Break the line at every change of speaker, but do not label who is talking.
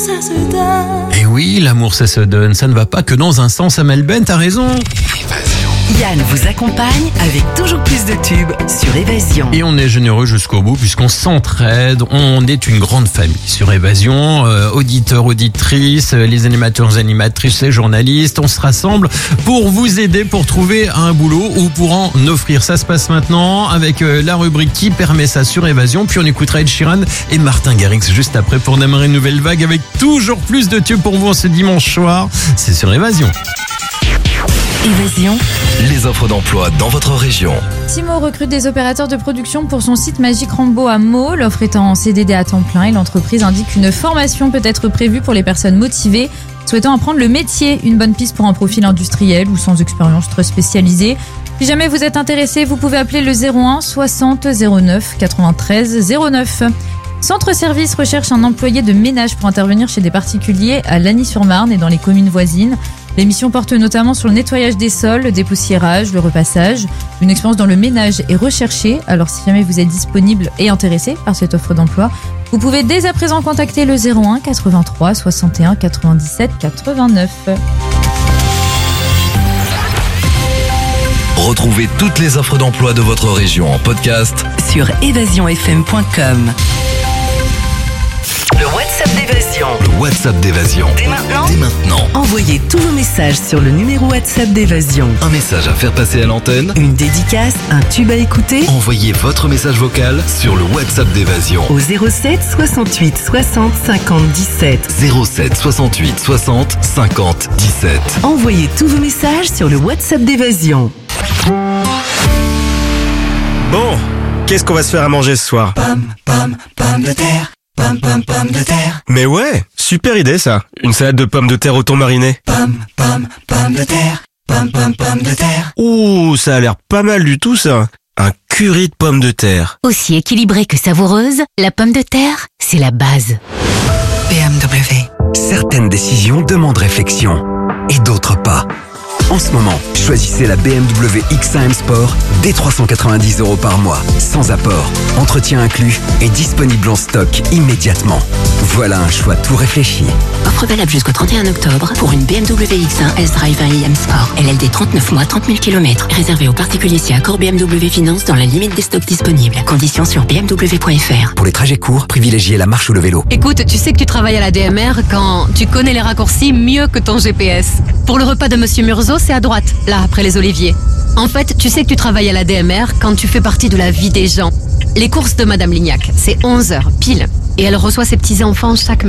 ça se donne.
Et oui, l'amour ça se donne, ça ne va pas que dans un sens, Amel Ben, t'as raison.
Yann vous accompagne avec toujours plus de tubes sur Évasion.
Et on est généreux jusqu'au bout puisqu'on s'entraide, on est une grande famille sur Évasion, auditeurs, auditrices, les animateurs, animatrices, les journalistes, on se rassemble pour vous aider pour trouver un boulot ou pour en offrir. Ça se passe maintenant avec la rubrique qui permet ça sur Évasion, puis on écoutera Ed Sheeran et Martin Garrix juste après pour démarrer une nouvelle vague avec toujours plus de tubes pour vous en ce dimanche soir. C'est sur Évasion.
Évasion,
Les offres d'emploi dans votre région.
Timo recrute des opérateurs de production pour son site Magique Rambo à Meaux. L'offre est en CDD à temps plein et l'entreprise indique qu'une formation peut être prévue pour les personnes motivées souhaitant apprendre le métier. Une bonne piste pour un profil industriel ou sans expérience très spécialisée. Si jamais vous êtes intéressé, vous pouvez appeler le 01 60 09 93 09. Centre Service recherche un employé de ménage pour intervenir chez des particuliers à Lagny-sur-Marne et dans les communes voisines. L'émission porte notamment sur le nettoyage des sols, le dépoussiérage, le repassage. Une expérience dans le ménage est recherchée. Alors si jamais vous êtes disponible et intéressé par cette offre d'emploi, vous pouvez dès à présent contacter le 01 83 61 97 89.
Retrouvez toutes les offres d'emploi de votre région en podcast
sur évasionfm.com. Le WhatsApp d'Évasion.
Le WhatsApp d'Évasion.
Dès maintenant,
Envoyez
envoyez tous vos messages sur le numéro WhatsApp d'Évasion.
un message à faire passer à l'antenne.
Une dédicace, un tube à écouter
Envoyez votre message vocal sur le WhatsApp d'Évasion.
au 07 68 60 50 17.
07 68 60 50 17.
Envoyez tous vos messages sur le WhatsApp d'Évasion.
Bon, qu'est-ce qu'on va se faire à manger ce soir?
Pomme de terre. Pomme de terre.
Mais ouais, super idée ça. Une salade de pommes de terre au thon mariné.
Pomme de terre. Pomme de terre.
Ouh, ça a l'air pas mal du tout ça. Un curry de pommes de terre.
Aussi équilibrée que savoureuse, la pomme de terre, c'est la base.
BMW.
Certaines décisions demandent réflexion et d'autres pas. En ce moment, choisissez la BMW X1 Sport dès 390 € par mois, sans apport, entretien inclus et disponible en stock immédiatement. Voilà un choix tout réfléchi.
Offre valable jusqu'au 31 octobre pour une BMW X1 S-Drive 1 IM Sport. LLD 39 mois, 30 000 km. Réservé aux particuliers si accord BMW Finance dans la limite des stocks disponibles. Conditions sur bmw.fr.
Pour les trajets courts, privilégiez la marche ou le vélo.
Écoute, tu sais que tu travailles à la DMR quand tu connais les raccourcis mieux que ton GPS. Pour le repas de Monsieur Murzo, c'est à droite, là, après les oliviers. En fait, tu sais que tu travailles à la DMR quand tu fais partie de la vie des gens. Les courses de Madame Lignac, c'est 11h pile. Et elle reçoit ses petits-enfants chaque